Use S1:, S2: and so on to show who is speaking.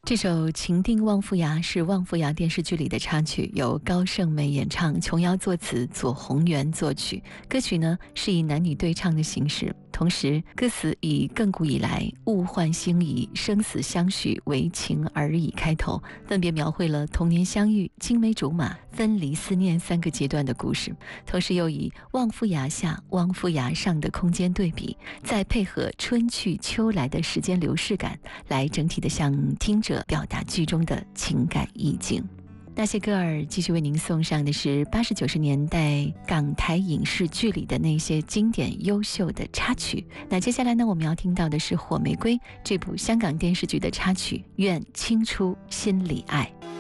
S1: 这首《情定望夫崖》是望夫崖电视剧里的插曲，由高胜美演唱，琼瑶作词，左宏元作曲。歌曲呢是以男女对唱的形式，同时歌词以亘古以来物换星移、生死相许、为情而已开头，分别描绘了童年相遇、青梅竹马、分离思念3个阶段的故事，同时又以望夫崖下、望夫崖上的空间对比，再配合春去秋来的时间流逝感，来整体的向听者表达剧中的情感意境。那些歌儿继续为您送上的是80、90年代港台影视剧里的那些经典优秀的插曲。那接下来呢，我们要听到的是《火玫瑰》这部香港电视剧的插曲《愿倾出心里爱》。